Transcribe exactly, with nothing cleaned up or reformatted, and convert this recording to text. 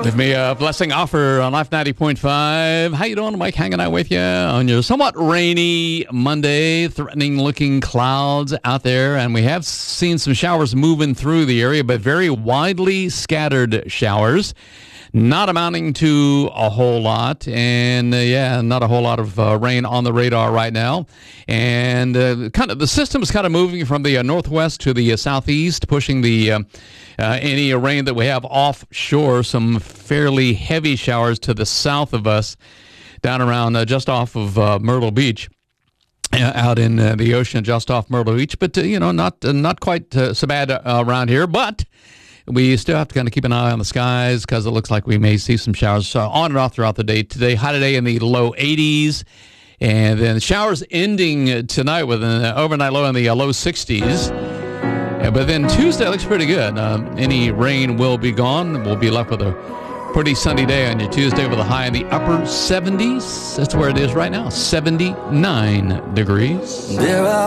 Give me a blessing offer on Life ninety point five. How you doing? Mike hanging out with you on your somewhat rainy Monday, threatening-looking clouds out there. And we have seen some showers moving through the area, but very widely scattered showers. Not amounting to a whole lot, and uh, yeah, not a whole lot of uh, rain on the radar right now. And uh, kind of the system is kind of moving from the uh, northwest to the uh, southeast, pushing the uh, uh, any rain that we have offshore. Some fairly heavy showers to the south of us, down around uh, just off of uh, Myrtle Beach. Uh, out in uh, the ocean just off Myrtle Beach, but uh, you know, not uh, not quite uh, so bad uh, around here, but we still have to kind of keep an eye on the skies because it looks like we may see some showers uh, on and off throughout the day. Today, high today in the low eighties, and then showers ending tonight with an overnight low in the uh, low sixties. Uh, but then Tuesday looks pretty good. Um, any rain will be gone. We'll be left with a pretty sunny day on your Tuesday with a high in the upper seventies. That's where it is right now, seventy-nine degrees. There are